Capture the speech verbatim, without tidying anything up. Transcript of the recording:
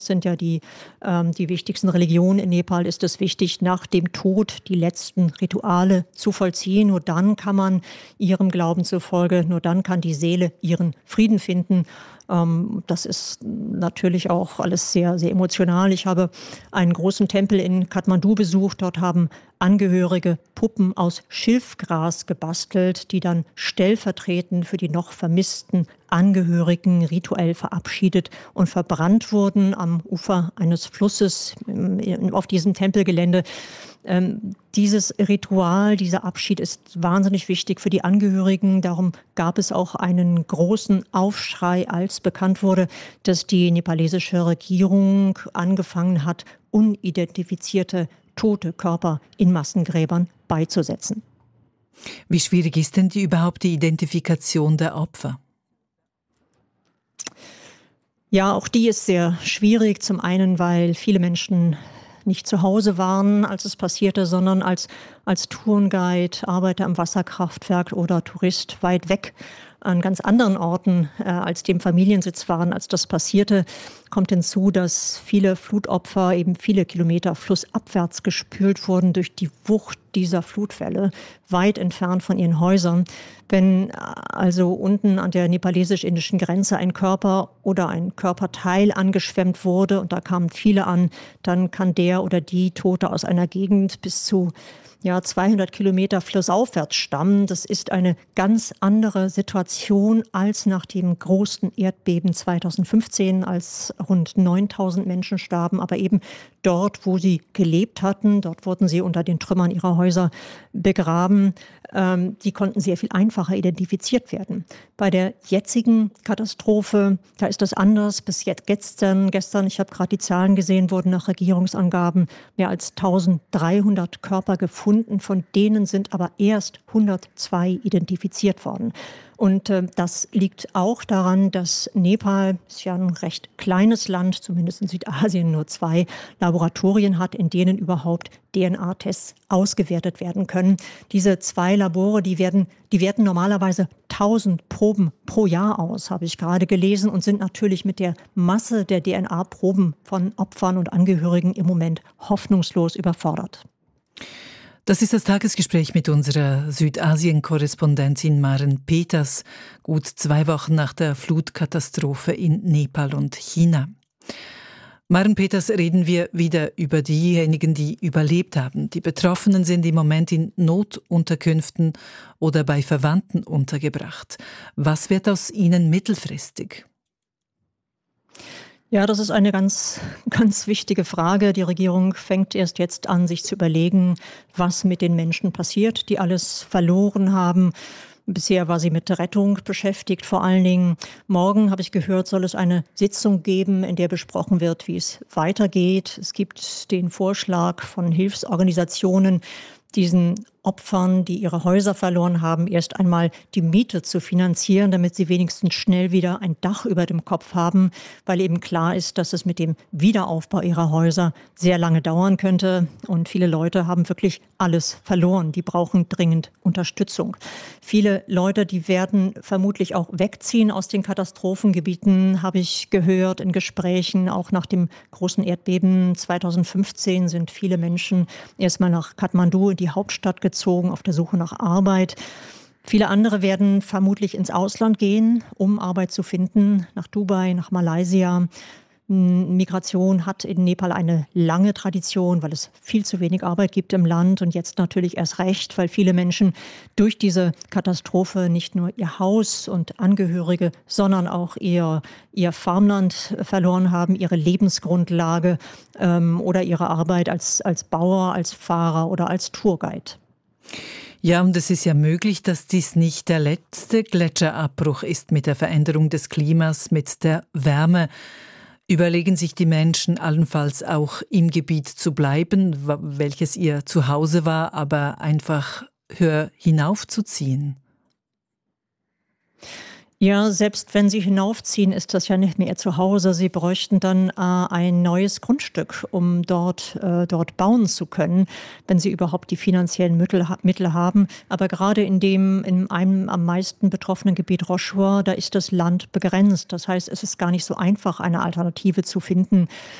sind ja die, ähm, die wichtigsten Religionen in Nepal, ist es wichtig, nach dem Tod die letzten Rituale zu vollziehen. Nur dann kann man ihrem Glauben zufolge, nur dann kann die Seele ihren Frieden finden. Ähm, das ist natürlich auch alles sehr, sehr emotional. Ich habe einen großen Tempel in Kathmandu besucht. Dort haben Angehörige Puppen aus Schilfgras gebastelt, die dann stellvertretend für die noch vermissten Angehörigen rituell verabschiedet und verbrannt wurden am Ufer eines Flusses auf diesem Tempelgelände. Ähm, dieses Ritual, dieser Abschied ist wahnsinnig wichtig für die Angehörigen. Darum gab es auch einen großen Aufschrei, als bekannt wurde, dass die nepalesische Regierung angefangen hat, unidentifizierte tote Körper in Massengräbern beizusetzen. Wie schwierig ist denn die, überhaupt die Identifikation der Opfer? Ja, auch die ist sehr schwierig. Zum einen, weil viele Menschen nicht zu Hause waren, als es passierte, sondern als, als Tourguide, Arbeiter am Wasserkraftwerk oder Tourist weit weg an ganz anderen Orten äh, als dem Familiensitz waren, als das passierte. Kommt hinzu, dass viele Flutopfer eben viele Kilometer flussabwärts gespült wurden durch die Wucht dieser Flutwelle, weit entfernt von ihren Häusern. Wenn also unten an der nepalesisch-indischen Grenze ein Körper oder ein Körperteil angeschwemmt wurde, und da kamen viele an, dann kann der oder die Tote aus einer Gegend bis zu ja, zweihundert Kilometer flussaufwärts stammen. Das ist eine ganz andere Situation als nach dem großen Erdbeben zweitausendfünfzehn, als rund neuntausend Menschen starben. Aber eben dort, wo sie gelebt hatten, dort wurden sie unter den Trümmern ihrer Häuser begraben. Ähm, die konnten sehr viel einfacher identifiziert werden. Bei der jetzigen Katastrophe, da ist das anders. Bis jetzt gestern, gestern, ich habe gerade die Zahlen gesehen, wurden nach Regierungsangaben mehr als eintausenddreihundert Körper gefunden. Von denen sind aber erst hundertzwei identifiziert worden. Und äh, das liegt auch daran, dass Nepal, ist ja ein recht kleines Land, zumindest in Südasien nur zwei Laboratorien hat, in denen überhaupt D N A-Tests ausgewertet werden können. Diese zwei Labore, die werden, die werten normalerweise tausend Proben pro Jahr aus, habe ich gerade gelesen, und sind natürlich mit der Masse der D N A-Proben von Opfern und Angehörigen im Moment hoffnungslos überfordert. Das ist das Tagesgespräch mit unserer Südasien-Korrespondentin Maren Peters, gut zwei Wochen nach der Flutkatastrophe in Nepal und China. Maren Peters, reden wir wieder über diejenigen, die überlebt haben. Die Betroffenen sind im Moment in Notunterkünften oder bei Verwandten untergebracht. Was wird aus ihnen mittelfristig? Ja, das ist eine ganz, ganz wichtige Frage. Die Regierung fängt erst jetzt an, sich zu überlegen, was mit den Menschen passiert, die alles verloren haben. Bisher war sie mit Rettung beschäftigt, vor allen Dingen. Morgen, habe ich gehört, soll es eine Sitzung geben, in der besprochen wird, wie es weitergeht. Es gibt den Vorschlag von Hilfsorganisationen, diesen Opfern, die ihre Häuser verloren haben, erst einmal die Miete zu finanzieren, damit sie wenigstens schnell wieder ein Dach über dem Kopf haben, weil eben klar ist, dass es mit dem Wiederaufbau ihrer Häuser sehr lange dauern könnte. Und viele Leute haben wirklich alles verloren. Die brauchen dringend Unterstützung. Viele Leute, die werden vermutlich auch wegziehen aus den Katastrophengebieten, habe ich gehört in Gesprächen. Auch nach dem großen Erdbeben zweitausendfünfzehn sind viele Menschen erstmal nach Kathmandu, in die Hauptstadt, gezogen, auf der Suche nach Arbeit. Viele andere werden vermutlich ins Ausland gehen, um Arbeit zu finden, nach Dubai, nach Malaysia. Migration hat in Nepal eine lange Tradition, weil es viel zu wenig Arbeit gibt im Land, und jetzt natürlich erst recht, weil viele Menschen durch diese Katastrophe nicht nur ihr Haus und Angehörige, sondern auch ihr, ihr Farmland verloren haben, ihre Lebensgrundlage ähm, oder ihre Arbeit als, als Bauer, als Fahrer oder als Tourguide. Ja, und es ist ja möglich, dass dies nicht der letzte Gletscherabbruch ist mit der Veränderung des Klimas, mit der Wärme. Überlegen sich die Menschen allenfalls auch im Gebiet zu bleiben, welches ihr Zuhause war, aber einfach höher hinaufzuziehen? Ja, selbst wenn Sie hinaufziehen, ist das ja nicht mehr Ihr Zuhause. Sie bräuchten dann äh, ein neues Grundstück, um dort, äh, dort bauen zu können, wenn Sie überhaupt die finanziellen Mittel, Mittel haben. Aber gerade in dem in einem am meisten betroffenen Gebiet Rochechouart, da ist das Land begrenzt. Das heißt, es ist gar nicht so einfach, eine Alternative zu finden.